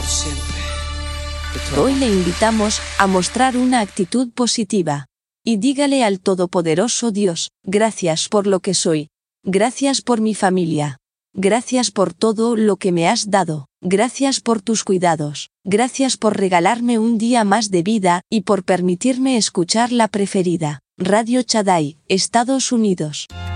siempre. Hoy le invitamos a mostrar una actitud positiva. Y dígale al Todopoderoso Dios, gracias por lo que soy. Gracias por mi familia. Gracias por todo lo que me has dado. Gracias por tus cuidados. Gracias por regalarme un día más de vida y por permitirme escuchar la preferida. Radio Shaddai, Estados Unidos.